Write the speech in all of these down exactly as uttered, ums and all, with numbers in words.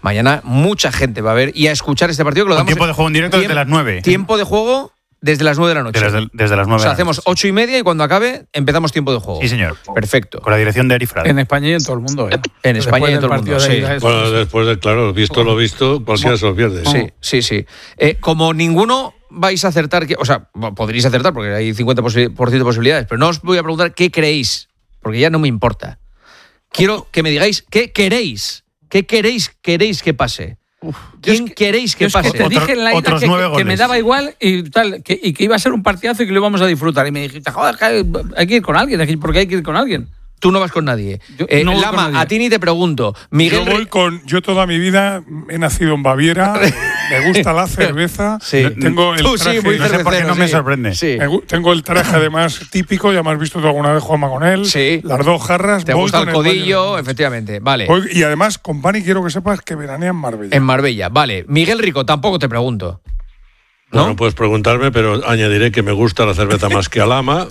Mañana mucha gente va a ver y a escuchar este partido que lo Con damos. tiempo de juego en directo tiemp- desde las nueve. Tiempo de juego desde las nueve de la noche. Desde, desde las nueve. O sea, hacemos ocho y media y cuando acabe empezamos tiempo de juego. Sí, señor. Perfecto. Con la dirección de Eri Frade. En España y en todo el mundo, ¿eh? En España y en todo el mundo, sí. Bueno, después de, claro, visto lo visto, cualquiera se lo pierde. Sí, sí, sí. Eh, como ninguno vais a acertar, que, o sea, podréis acertar porque hay cincuenta por ciento de posibilidades, pero no os voy a preguntar qué creéis, porque ya no me importa. Quiero que me digáis qué queréis, qué queréis, queréis que pase. Uf, ¿Quién que, queréis que pase? Es que te dije en la ida que, que, que me daba igual y tal, que, y que iba a ser un partidazo y que lo íbamos a disfrutar. Y me dijiste, joder, hay que ir con alguien, porque hay que ir con alguien. Tú no vas con nadie. Yo, eh, no Lama, con nadie. A ti ni te pregunto. Miguel, yo voy con. Yo toda mi vida he nacido en Baviera, me gusta la cerveza. Sí. Tengo el Tú traje, sí, muy no sé por qué no sí. me sorprende. Sí. me, tengo el traje además típico, ya me has visto tú alguna vez Juanma con él. Sí. Las dos jarras. Te voy gusta con el codillo, Bayern. efectivamente. Vale. Voy- y además, con Pani quiero que sepas que veranea en Marbella. En Marbella, vale. Miguel Rico, tampoco te pregunto. ¿No? Bueno, puedes preguntarme, pero añadiré que me gusta la cerveza más que Alama.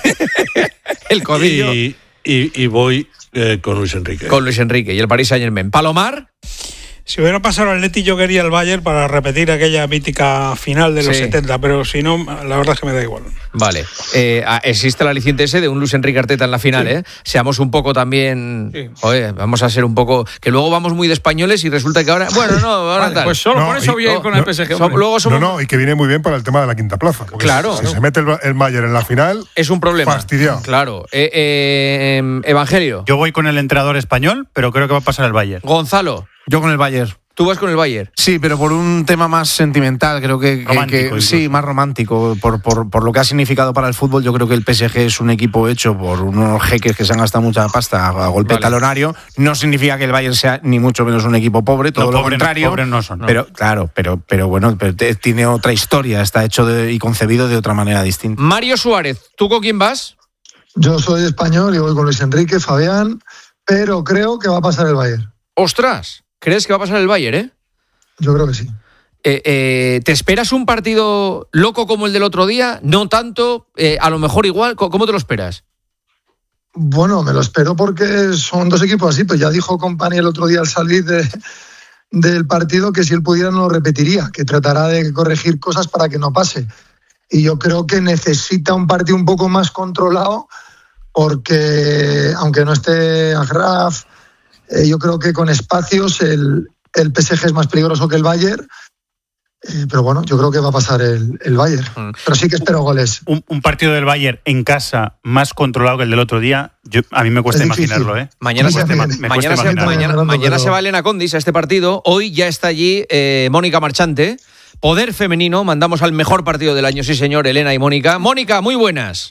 El codillo. Y, y, y voy eh, con Luis Enrique. Con Luis Enrique y el Paris Saint-Germain. Palomar. Si hubiera pasado el Atleti, yo quería el Bayern para repetir aquella mítica final de los Sí. setenta, pero si no, la verdad es que me da igual. Vale. Eh, existe el aliciente ese de un Luis Enrique Arteta en la final, Sí. ¿eh? Seamos un poco también. Sí. Oye, vamos a ser un poco. Que luego vamos muy de españoles y resulta que ahora. Bueno, no, ahora Vale, tal. pues solo No, por eso y- voy a ir no, con no, el P S G. So- hombre. luego somos. No, no, y que viene muy bien para el tema de la quinta plaza. Porque Claro. Si, si se mete el, el Bayern en la final, Es un problema. fastidiado. Claro. Eh, eh, Evangelio. Yo voy con el entrenador español, pero creo que va a pasar el Bayern. Gonzalo. Yo con el Bayern. Tú vas con el Bayern. Sí, pero por un tema más sentimental, creo que, que- Romántico, que sí, incluso. más romántico, por, por, por lo que ha significado para el fútbol. Yo creo que el P S G es un equipo hecho por unos jeques que se han gastado mucha pasta a golpe Vale. talonario. No significa que el Bayern sea ni mucho menos un equipo pobre, todo No, lo pobre no- contrario. pobres no son, no. Pero claro, pero, pero bueno, pero te- tiene otra historia, está hecho de- y concebido de otra manera distinta. Mario Suárez. ¿Tú con quién vas? Yo soy español y voy con Luis Enrique, Fabián, pero creo que va a pasar el Bayern. Ostras. ¿Crees que va a pasar el Bayern, eh? Yo creo que sí. Eh, eh, ¿Te esperas un partido loco como el del otro día? No tanto, eh, a lo mejor igual. ¿Cómo cómo te lo esperas? Bueno, me lo espero porque son dos equipos así, pues ya dijo Company el otro día al salir de, del partido que si él pudiera no lo repetiría, que tratará de corregir cosas para que no pase. Y yo creo que necesita un partido un poco más controlado porque, aunque no esté Agraf, eh, yo creo que con espacios el, el P S G es más peligroso que el Bayern. Eh, pero bueno, yo creo que va a pasar el, el Bayern. Mm. Pero sí que espero goles. Un, un partido del Bayern en casa más controlado que el del otro día, yo, a mí me cuesta Es difícil. imaginarlo, ¿eh? Mañana, Sí, se, sí, ma- sí. Me mañana, cuesta se, imaginarlo. mañana, Pero- mañana se va Elena Condis a este partido. Hoy ya está allí eh, Mónica Marchante. Poder femenino. Mandamos al mejor partido del año, sí señor, Elena y Mónica. Mónica, muy buenas.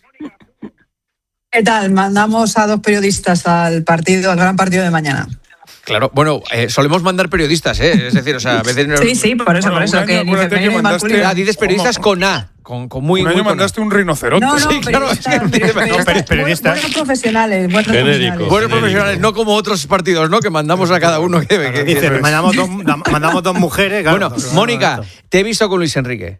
¿Qué tal? Mandamos a dos periodistas al partido, al gran partido de mañana. Claro, bueno, eh, solemos mandar periodistas, ¿eh? Es decir, o sea, a veces... Sí, sí, por eso, Bueno, por eso, un que año, ni acuérdate femenino que ni mandaste- masculino. Ah, dices periodistas con A, con, con muy... Un muy año con A. mandaste un rinoceronte. No, no, Sí, claro, periodistas, es que- periodistas, no, periodistas. buenos profesionales, buenos Genérico. profesionales. Buenos profesionales, no como otros partidos, ¿no? Que mandamos a cada uno que... que- Dice, que- mandamos dos, mandamos dos mujeres. Claro. Bueno, Mónica, te he visto con Luis Enrique.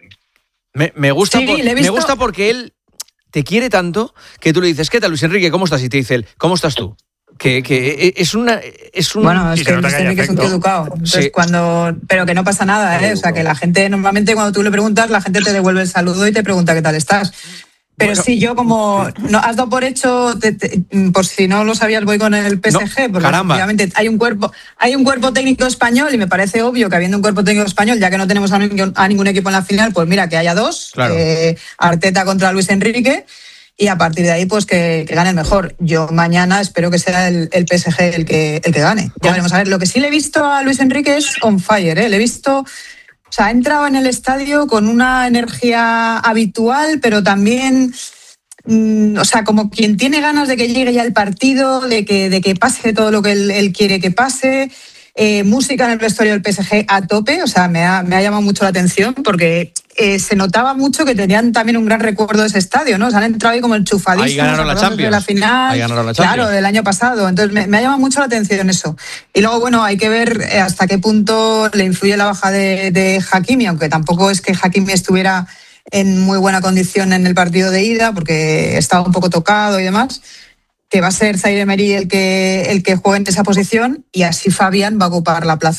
Me, me gusta Sí, por- le he me visto- gusta porque él te quiere tanto que tú le dices, ¿qué tal, Luis Enrique? ¿Cómo estás? Y te dice él, ¿cómo estás tú? Que, que es una... Es un, Bueno, es Sí, que se nota Luis que hay Enrique es un tío afecto. educado. Entonces, Sí. cuando, pero que no pasa nada, ¿eh? O sea, que la gente, normalmente cuando tú le preguntas, la gente te devuelve el saludo y te pregunta qué tal estás. Pero Bueno. sí, yo como no has dado por hecho, te- te- por si no lo sabías, voy con el P S G, No, porque caramba. obviamente hay un cuerpo, hay un cuerpo técnico español y me parece obvio que habiendo un cuerpo técnico español, ya que no tenemos a ningún, a ningún equipo en la final, pues mira que haya dos, Claro. eh, Arteta contra Luis Enrique. Y a partir de ahí, pues que, que gane el mejor. Yo mañana espero que sea el, el P S G el que, el que gane. Ya veremos. A ver, lo que sí le he visto a Luis Enrique es on fire, ¿eh? Le he visto, o sea, ha entrado en el estadio con una energía habitual, pero también, mm, o sea, como quien tiene ganas de que llegue ya el partido, de que, de que pase todo lo que él, él quiere que pase. Eh, música en el vestuario del P S G a tope, o sea, me ha, me ha llamado mucho la atención porque eh, se notaba mucho que tenían también un gran recuerdo de ese estadio, ¿no? Se han entrado ahí como enchufadísimos. Ahí ganaron la acordándose de Champions. la final, Ahí ganaron la Champions. Claro, del año pasado. Entonces me, me ha llamado mucho la atención eso. Y luego, bueno, hay que ver eh, hasta qué punto le influye la baja de, de Hakimi, aunque tampoco es que Hakimi estuviera en muy buena condición en el partido de ida, porque estaba un poco tocado y demás, que va a ser Zaire Emery el que, el que juegue en esa posición y así Fabián va a ocupar la plaza